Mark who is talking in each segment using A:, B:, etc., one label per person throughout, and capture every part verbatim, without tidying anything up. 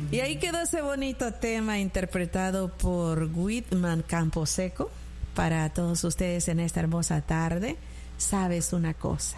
A: Y ahí quedó ese bonito tema interpretado por Whitman Camposeco para todos ustedes en esta hermosa tarde. Sabes una cosa,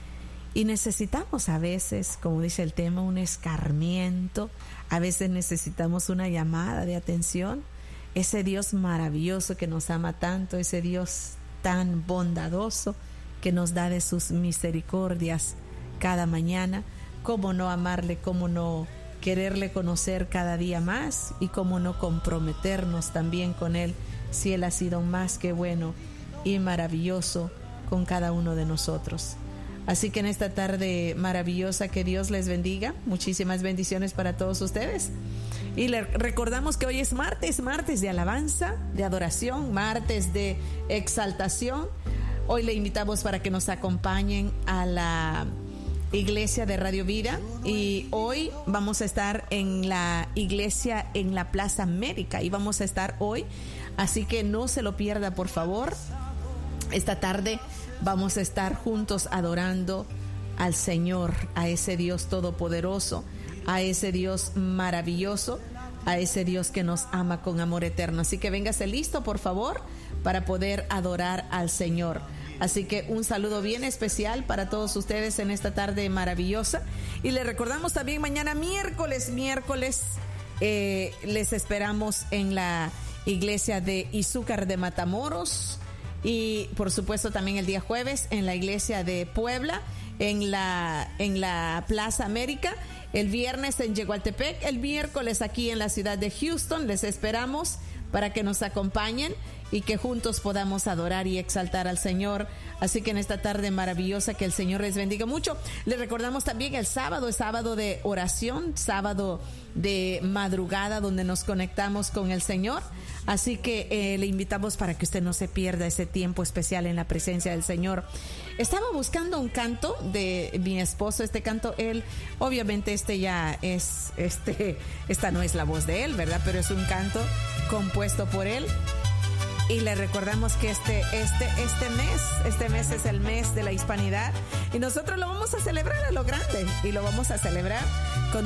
A: y necesitamos a veces, como dice el tema, un escarmiento. A veces necesitamos una llamada de atención. Ese Dios maravilloso que nos ama tanto, ese Dios tan bondadoso que nos da de sus misericordias cada mañana. ¿Cómo no amarle? ¿Cómo no quererle conocer cada día más? Y cómo no comprometernos también con Él, si Él ha sido más que bueno y maravilloso con cada uno de nosotros. Así que en esta tarde maravillosa, que Dios les bendiga. Muchísimas bendiciones para todos ustedes. Y le recordamos que hoy es martes, martes de alabanza, de adoración, martes de exaltación. Hoy le invitamos para que nos acompañen a la iglesia de Radio Vida, y hoy vamos a estar en la iglesia en la Plaza América, y vamos a estar hoy, así que no se lo pierda, por favor. Esta tarde vamos a estar juntos adorando al Señor, a ese Dios todopoderoso, a ese Dios maravilloso, a ese Dios que nos ama con amor eterno. Así que véngase listo, por favor, para poder adorar al Señor. Así que un saludo bien especial para todos ustedes en esta tarde maravillosa. Y les recordamos también mañana miércoles, miércoles, eh, les esperamos en la iglesia de Izúcar de Matamoros. Y por supuesto también el día jueves en la iglesia de Puebla, en la, en la Plaza América. El viernes en Yegualtepec, el miércoles aquí en la ciudad de Houston. Les esperamos para que nos acompañen y que juntos podamos adorar y exaltar al Señor. Así que en esta tarde maravillosa, que el Señor les bendiga mucho. Les recordamos también el sábado, es sábado de oración, sábado de madrugada, donde nos conectamos con el Señor. Así que eh, le invitamos para que usted no se pierda ese tiempo especial en la presencia del Señor. Estaba buscando un canto de mi esposo. Este canto, él, obviamente este ya es, este, esta no es la voz de él, ¿verdad? Pero es un canto compuesto por él. Y le recordamos que este, este, este mes, este mes es el mes de la hispanidad, y nosotros lo vamos a celebrar a lo grande, y lo vamos a celebrar con